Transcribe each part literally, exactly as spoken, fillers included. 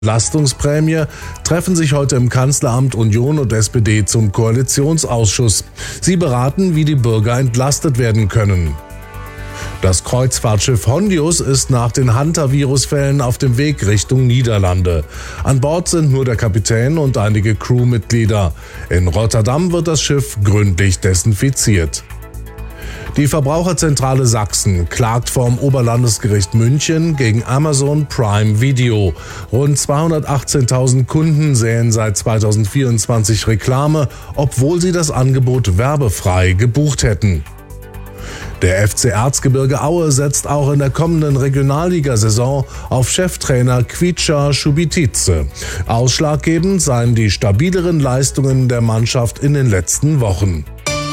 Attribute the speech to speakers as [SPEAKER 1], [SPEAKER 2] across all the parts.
[SPEAKER 1] Entlastungsprämie treffen sich heute im Kanzleramt Union und S P D zum Koalitionsausschuss. Sie beraten, wie die Bürger entlastet werden können. Das Kreuzfahrtschiff Hondius ist nach den Hantavirus-Fällen auf dem Weg Richtung Niederlande. An Bord sind nur der Kapitän und einige Crewmitglieder. In Rotterdam wird das Schiff gründlich desinfiziert. Die Verbraucherzentrale Sachsen klagt vorm Oberlandesgericht München gegen Amazon Prime Video. Rund zweihundertachtzehntausend Kunden sähen seit zweitausendvierundzwanzig Reklame, obwohl sie das Angebot werbefrei gebucht hätten. Der F C Erzgebirge Aue setzt auch in der kommenden Regionalligasaison auf Cheftrainer Kvicha Schubitice. Ausschlaggebend seien die stabileren Leistungen der Mannschaft in den letzten Wochen.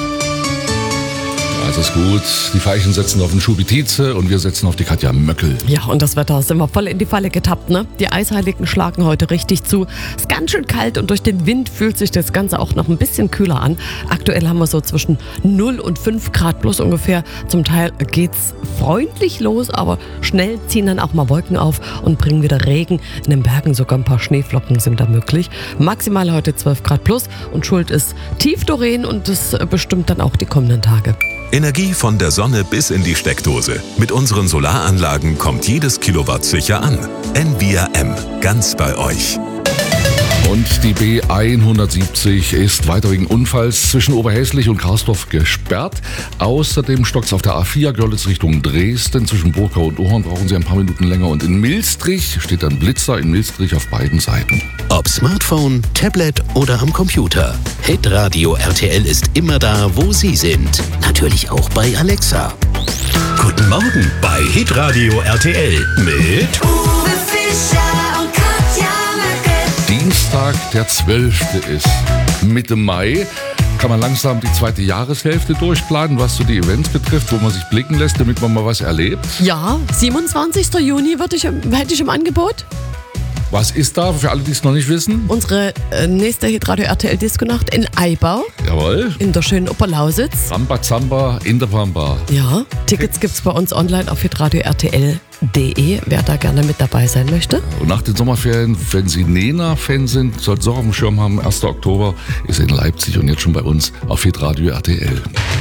[SPEAKER 2] Also ist gut. Die Veilchen setzen auf den Schubitice und wir setzen auf die Katja Möckel.
[SPEAKER 3] Ja, und das Wetter ist immer voll in die Falle getappt, ne? Die Eisheiligen schlagen heute richtig zu. Es ist ganz schön kalt und durch den Wind fühlt sich das Ganze auch noch ein bisschen kühler an. Aktuell haben wir so zwischen null und fünf Grad plus ungefähr. Zum Teil geht's freundlich los, aber schnell ziehen dann auch mal Wolken auf und bringen wieder Regen. In den Bergen sogar ein paar Schneeflocken sind da möglich. Maximal heute zwölf Grad plus und schuld ist Tiefdoreen und das bestimmt dann auch die kommenden Tage.
[SPEAKER 4] Energie von der Sonne bis in die Steckdose. Mit unseren Solaranlagen kommt jedes Kilowatt sicher an. N V I A M, ganz bei euch.
[SPEAKER 2] Und die B hundertsiebzig ist weiter wegen Unfalls zwischen Oberhäslich und Karsdorf gesperrt. Außerdem stockt's auf der A vier Görlitz Richtung Dresden. Zwischen Burkau und Ohorn brauchen Sie ein paar Minuten länger. Und in Milstrich steht ein Blitzer in Milstrich auf beiden Seiten.
[SPEAKER 5] Ob Smartphone, Tablet oder am Computer. Hitradio R T L ist immer da, wo Sie sind. Natürlich auch bei Alexa. Guten Morgen bei Hitradio R T L mit
[SPEAKER 6] Uwe Fischer und Katja Möckel.
[SPEAKER 2] Dienstag, der zwölfte ist Mitte Mai. Kann man langsam die zweite Jahreshälfte durchplanen, was so die Events betrifft, wo man sich blicken lässt, damit man mal was erlebt.
[SPEAKER 3] Ja, siebenundzwanzigsten Juni würde ich, hätte ich im Angebot.
[SPEAKER 2] Was ist da, für alle, die es noch nicht wissen?
[SPEAKER 3] Unsere äh, nächste Hitradio R T L Disco-Nacht in Eibau.
[SPEAKER 2] Jawohl.
[SPEAKER 3] In der schönen Oberlausitz.
[SPEAKER 2] Rambazamba in der Pampa.
[SPEAKER 3] Ja, Tickets gibt's bei uns online auf hitradio R T L punkt de, wer da gerne mit dabei sein möchte.
[SPEAKER 2] Und nach den Sommerferien, wenn Sie Nena-Fan sind, sollten Sie auch auf dem Schirm haben, erster Oktober ist in Leipzig und jetzt schon bei uns auf Hitradio R T L.